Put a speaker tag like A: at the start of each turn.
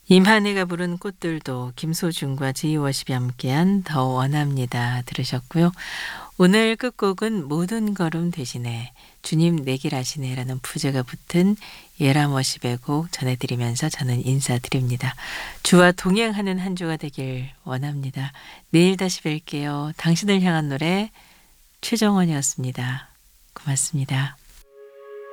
A: 임한혜가 부른 꽃들도 김소중과 제이워십이 함께한 더 원합니다 들으셨고요. 오늘 끝곡은 모든 걸음 대신에 주님 내 길 아시네라는 부제가 붙은 예람워십의 곡 전해드리면서 저는 인사드립니다. 주와 동행하는 한 주가 되길 원합니다. 내일 다시 뵐게요. 당신을 향한 노래 최정원이었습니다. 고맙습니다.